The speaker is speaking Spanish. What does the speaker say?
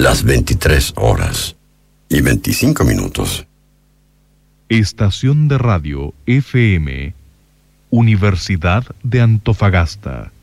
las 23:25. Estación de Radio FM, Universidad de Antofagasta.